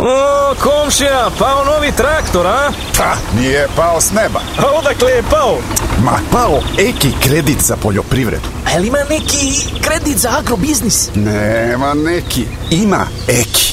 O, komšija, pao novi traktor, a? Pa, nije pao s neba. A odakle je pao? Ma, pao Eki kredit za poljoprivredu. A jel ima neki kredit za agrobiznis? Nema neki, ima Eki.